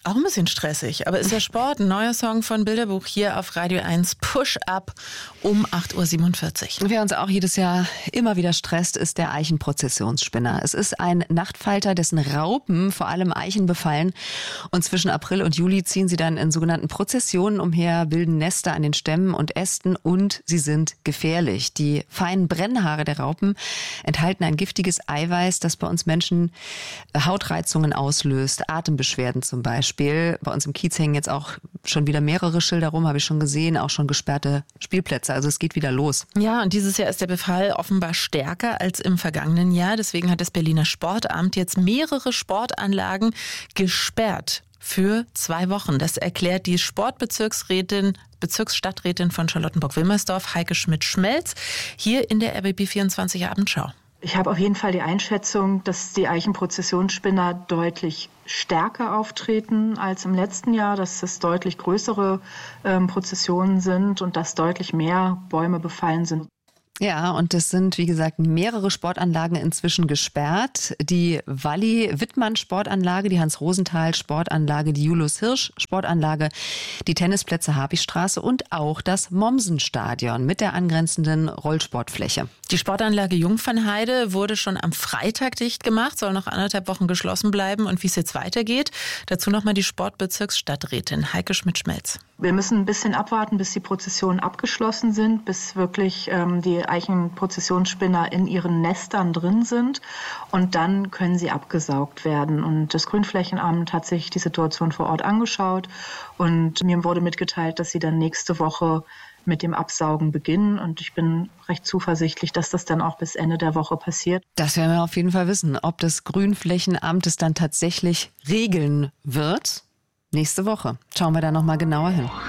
Auch ein bisschen stressig, aber ist ja Sport. Ein neuer Song von Bilderbuch hier auf Radio 1, Push Up um 8.47 Uhr. Wer uns auch jedes Jahr immer wieder stresst, ist der Eichenprozessionsspinner. Es ist ein Nachtfalter, dessen Raupen vor allem Eichen befallen. Und zwischen April und Juli ziehen sie dann in sogenannten Prozessionen umher, bilden Nester an den Stämmen und Ästen und sie sind gefährlich. Die feinen Brennhaare der Raupen enthalten ein giftiges Eiweiß, das bei uns Menschen Hautreizungen auslöst, Atembeschwerden zum Beispiel. Bei uns im Kiez hängen jetzt auch schon wieder mehrere Schilder rum, habe ich schon gesehen, auch schon gesperrte Spielplätze. Also es geht wieder los. Ja, und dieses Jahr ist der Befall offenbar stärker als im vergangenen Jahr. Deswegen hat das Berliner Sportamt jetzt mehrere Sportanlagen gesperrt für 2 Wochen. Das erklärt die Bezirksstadträtin von Charlottenburg-Wilmersdorf, Heike Schmidt-Schmelz, hier in der RBB24 Abendschau. Ich habe auf jeden Fall die Einschätzung, dass die Eichenprozessionsspinner deutlich stärker auftreten als im letzten Jahr, dass es deutlich größere Prozessionen sind und dass deutlich mehr Bäume befallen sind. Ja, und es sind, wie gesagt, mehrere Sportanlagen inzwischen gesperrt. Die Walli-Wittmann-Sportanlage, die Hans-Rosenthal-Sportanlage, die Julius-Hirsch-Sportanlage, die Tennisplätze Habichstraße und auch das Mommsen-Stadion mit der angrenzenden Rollsportfläche. Die Sportanlage Jungfernheide wurde schon am Freitag dicht gemacht, soll noch 1,5 Wochen geschlossen bleiben. Und wie es jetzt weitergeht, dazu nochmal die Sportbezirksstadträtin Heike Schmidt-Schmelz. Wir müssen ein bisschen abwarten, bis die Prozessionen abgeschlossen sind, bis wirklich die Eichenprozessionsspinner in ihren Nestern drin sind. Und dann können sie abgesaugt werden. Und das Grünflächenamt hat sich die Situation vor Ort angeschaut. Und mir wurde mitgeteilt, dass sie dann nächste Woche mit dem Absaugen beginnen. Und ich bin recht zuversichtlich, dass das dann auch bis Ende der Woche passiert. Das werden wir auf jeden Fall wissen, ob das Grünflächenamt es dann tatsächlich regeln wird. Nächste Woche schauen wir da nochmal genauer hin.